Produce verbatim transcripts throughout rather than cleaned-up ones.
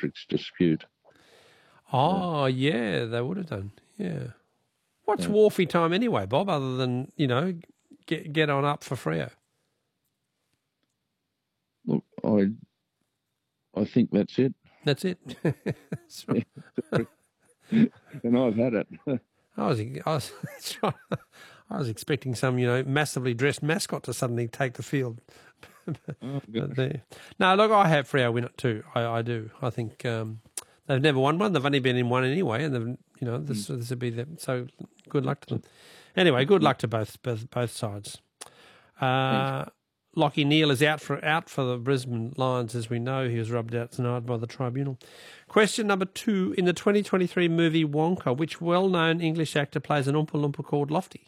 Matrix dispute. Oh, yeah, they would have done. Yeah. What's yeah. Wharfie time anyway, Bob, other than, you know, get get on up for Freo? Look, I I think that's it. That's it. That's right. And I've had it. I was, I was, I was expecting some, you know, massively dressed mascot to suddenly take the field. Oh, but no, look, I have Freo win it too. I, I do. I think um, they've never won one. They've only been in one anyway, and they've, you know, this mm. this would be them. So good luck to them. Anyway, good luck to both both, both sides. Uh, Lachie Neale is out for out for the Brisbane Lions, as we know. He was rubbed out tonight by the tribunal. Question number two. In the twenty twenty-three movie Wonka, which well-known English actor plays an Oompa Loompa called Lofty?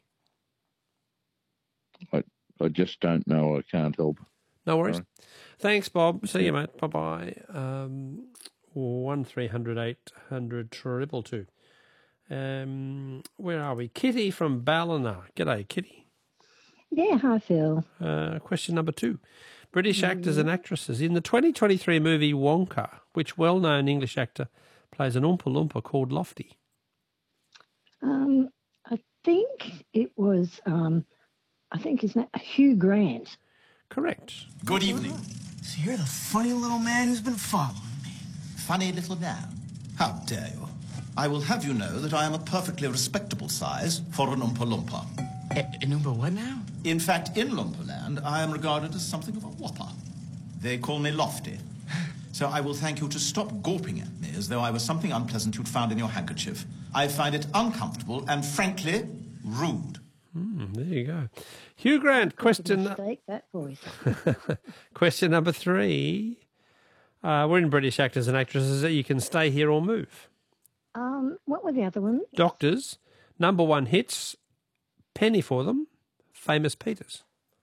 I, I just don't know. I can't help. No worries. Sorry. Thanks, Bob. See you, mate. Bye-bye. Um, one three hundred eight hundred triple two. Um, where are we? Kitty from Ballina. G'day, Kitty. Yeah, hi, Phil. Uh, question number two. British mm-hmm. actors and actresses. In the twenty twenty-three movie Wonka, which well-known English actor plays an Oompa Loompa called Lofty? Um, I think it was, um, I think his name, Hugh Grant. Correct. Good evening. So you're the funny little man who's been following me. Funny little man? How dare you? I will have you know that I am a perfectly respectable size for an Oompa Loompa. An Oompa what now? In fact, in Loompa-land, I am regarded as something of a whopper. They call me Lofty. So I will thank you to stop gawping at me as though I was something unpleasant you'd found in your handkerchief. I find it uncomfortable and, frankly, rude. Mm, there you go. Hugh Grant, question... Mistake, that voice. Question number three. Uh, we're in British actors and actresses that you can stay here or move. Um, what were the other ones? Doctors, number one hits, penny for them, Famous Peters.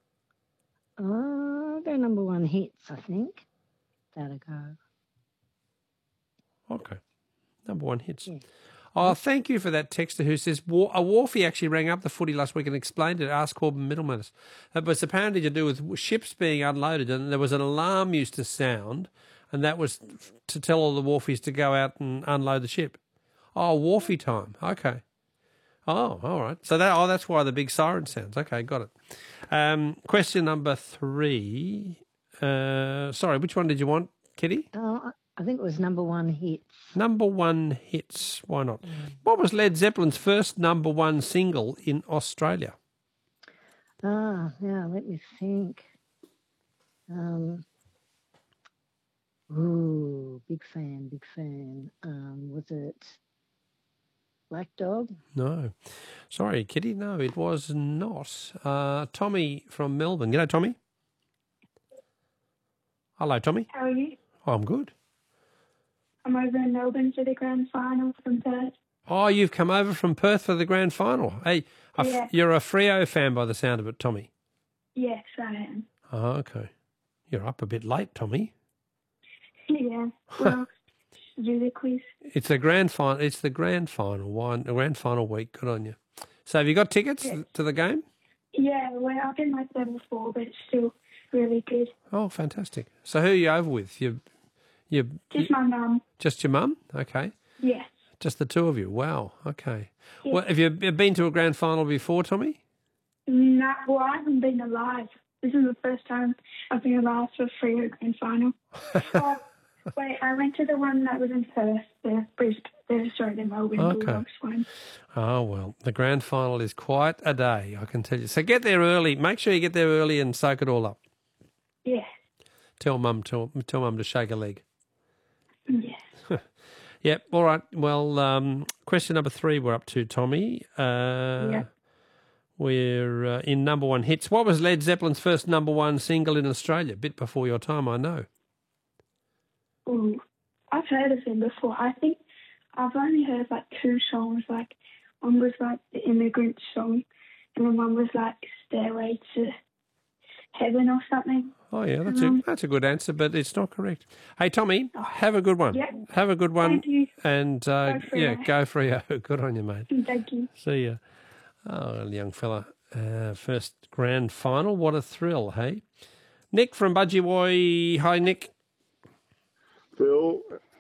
Oh, they're number one hits, I think. That'll go. Okay. Number one hits. Yeah. Oh, thank you for that texter who says, a Wharfie actually rang up the footy last week and explained it, asked Corbin Middleman. It was apparently to do with ships being unloaded, and there was an alarm used to sound, and that was to tell all the Wharfies to go out and unload the ship. Oh, Wharfie time. Okay. Oh, all right. So that oh, that's why the big siren sounds. Okay, got it. Um, question number three. Uh, sorry, which one did you want, Kitty? Oh, I think it was number one hits. Number one hits. Why not? Mm. What was Led Zeppelin's first number one single in Australia? Ah, yeah, let me think. Um, ooh, big fan, big fan. Um, was it Black Dog? No. Sorry, Kitty. No, it was not. Uh, Tommy from Melbourne. G'day, Tommy. Hello, Tommy. How are you? Oh, I'm good. I'm over in Melbourne for the grand final from Perth. Oh, you've come over from Perth for the grand final. Hey, a, yeah. You're a Freo fan by the sound of it, Tommy. Yes, I am. Oh, okay. You're up a bit late, Tommy. Yeah. Well, do the quiz. It's the grand final. It's the grand final one. The grand final week. Good on you. So, have you got tickets yeah. to the game? Yeah, well, I've been like level four, but it's still really good. Oh, fantastic. So, who are you over with? You, you. Just my mum. Just your mum? Okay. Yes. Just the two of you. Wow. Okay. Yes. Well, have you been to a grand final before, Tommy? No, well, I haven't been alive. This is the first time I've been alive for a Freo grand final. oh, wait, I went to the one that was in Perth, the Brisbane, the, sorry, the Melbourne okay. Bulldogs one. Oh, well, the grand final is quite a day, I can tell you. So get there early. Make sure you get there early and soak it all up. Yeah. Tell mum, tell, tell mum to shake a leg. Yeah. Yep, all right. Well, um, question number three we're up to, Tommy. Uh, yeah. We're uh, in number one hits. What was Led Zeppelin's first number one single in Australia? A bit before your time, I know. Ooh, I've heard of him before. I think I've only heard like two songs. Like one was like the Immigrant Song, and then one was like Stairway to Heaven or something. Oh yeah, that's um, a that's a good answer, but it's not correct. Hey Tommy, oh, have a good one. Yeah. Have a good one. Thank you. And uh, go yeah, go Freo. Good on you, mate. Thank you. See ya. Oh, young fella. Uh, first grand final. What a thrill, hey? Nick from Budgie Hi, Nick. Phil,